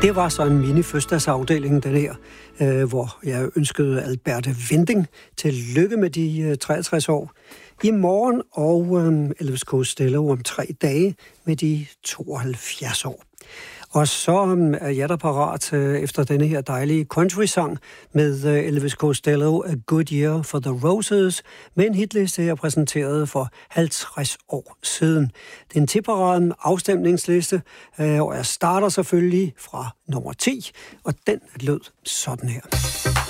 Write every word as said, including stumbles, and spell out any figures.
Det var så en mini-fødselsdagsafdeling, den her, øh, hvor jeg ønskede Alberte Winding til lykke med de øh, treogtres år i morgen, og øh, Elvis Costello om tre dage med de tooghalvfjerds år. Og så er jeg der parat øh, efter denne her dejlige country-sang med øh, Elvis Costello, A Good Year for the Roses, med en hitliste, jeg præsenterede for halvtreds år siden. Det er en tipparade afstemningsliste, øh, og jeg starter selvfølgelig fra nummer ti, og den lød sådan her.